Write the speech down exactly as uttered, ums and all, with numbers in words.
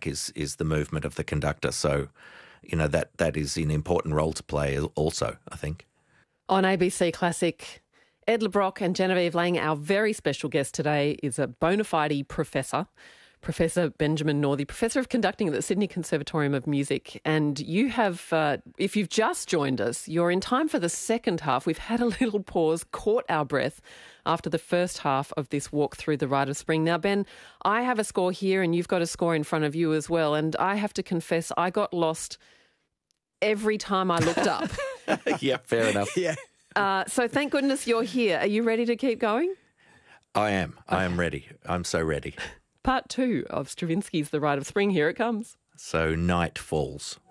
mark is is the movement of the conductor. So, you know, that that is an important role to play also, I think. On A B C Classic, Ed Le Brocq and Genevieve Lang, our very special guest today, is a bona fide professor, Professor Benjamin Northey, Professor of Conducting at the Sydney Conservatorium of Music. And you have, uh, if you've just joined us, you're in time for the second half. We've had a little pause, caught our breath after the first half of this walk through the Rite of Spring. Now, Ben, I have a score here and you've got a score in front of you as well. And I have to confess, I got lost every time I looked up. Yeah, fair enough. Yeah. Uh, so thank goodness you're here. Are you ready to keep going? I am. I am ready. I'm so ready. Part two of Stravinsky's The Rite of Spring. Here it comes. So night falls.